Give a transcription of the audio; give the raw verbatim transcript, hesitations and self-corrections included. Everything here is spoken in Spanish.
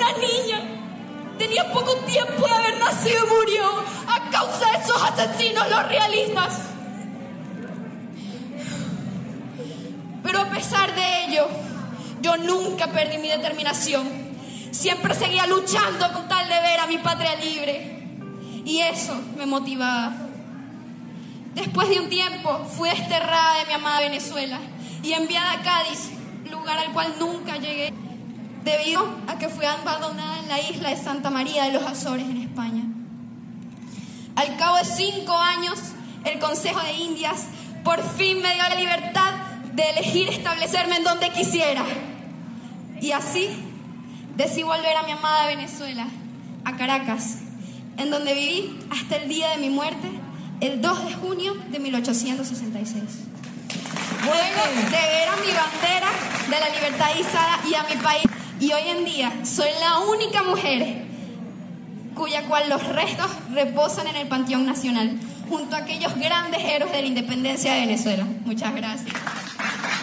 una niña. Tenía poco tiempo de haber nacido y murió a causa de esos asesinos, los realistas. Pero a pesar de ello, yo nunca perdí mi determinación. Siempre seguía luchando con tal de ver a mi patria libre. Y eso me motivaba. Después de un tiempo, fui desterrada de mi amada Venezuela y enviada a Cádiz, lugar al cual nunca llegué, debido a que fui abandonada en la isla de Santa María de los Azores, en España. Al cabo de cinco años, el Consejo de Indias por fin me dio la libertad de elegir establecerme en donde quisiera. Y así decidí volver a mi amada Venezuela, a Caracas, en donde viví hasta el día de mi muerte, el dos de junio de mil ochocientos sesenta y seis. Luego de ver a mi bandera de la libertad izada y a mi país, y hoy en día soy la única mujer cuya cual los restos reposan en el Panteón Nacional, junto a aquellos grandes héroes de la independencia de Venezuela. Muchas gracias.